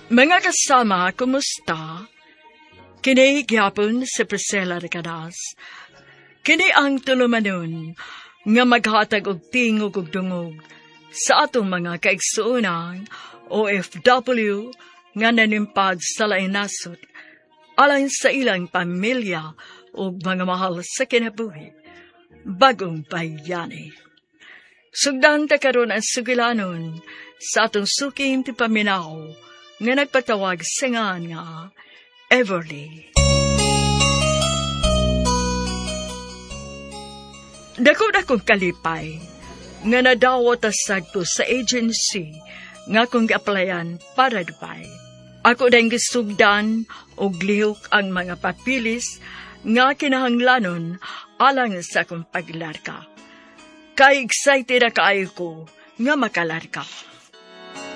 Mga kasama, kumusta? Kini gyapon si Priscilla Ricadas. Kini ang tulumanon nga maghatag og tingog ug dungog sa atong mga kaigsuonang OFW nga nanimpad sa laing nasod alang sa ilang pamilya ug mga mahal sa kinabuhi. Bagong bayani. Sugdan ta karon ang sugilanon sa atong suking ti paminaw nga nagpatawag sa nga Everly. Dako-dakong kalipay nga nadawat asad ko sa agency nga kong gi-applyan para Dubai. Ako dahil gisugdan o lihok ang mga papilis nga kinahanglanon alang sa akong paglarka. Kay excited na kaayo ko nga makalarka.